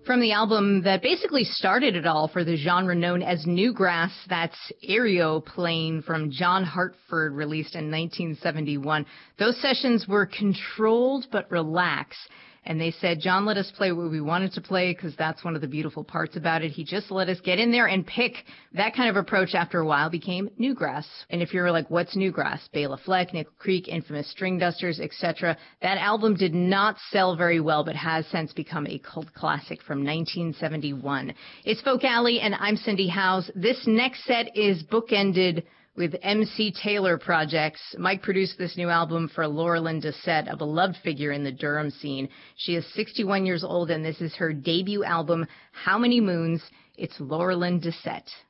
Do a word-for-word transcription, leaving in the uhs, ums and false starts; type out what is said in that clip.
From the album that basically started it all for the genre known as Newgrass, that's Aeroplane from John Hartford, released in nineteen seventy-one. Those sessions were controlled but relaxed. And they said, John let us play what we wanted to play because that's one of the beautiful parts about it. He just let us get in there and pick. That kind of approach after a while became Newgrass. And if you're like, what's Newgrass? Bela Fleck, Nickel Creek, Infamous String Dusters, et cetera. That album did not sell very well, but has since become a cult classic from nineteen seventy-one. It's Folk Alley, and I'm Cindy Howes. This next set is bookended with M C Taylor projects. Mike produced this new album for Laurelyn Dissette, a beloved figure in the Durham scene. She is sixty-one years old, and this is her debut album, How Many Moons? It's Laurelyn Dissette.